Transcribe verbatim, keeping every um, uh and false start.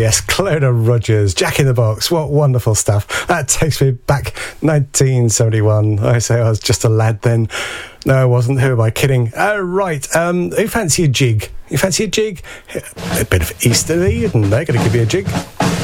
yes, Clona Rogers, Jack in the Box, what wonderful stuff. That takes me back nineteen seventy-one. I say I was just a lad then. No, I wasn't. Who am I kidding? Oh, right. Um, who fancy a jig? You fancy a jig? A bit of Easterly, and they're going to give you a jig.